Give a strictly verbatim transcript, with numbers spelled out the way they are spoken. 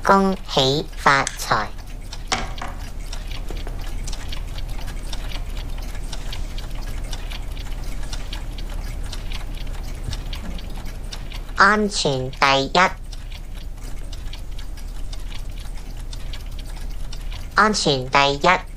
恭喜發財。安全第一，安全第一。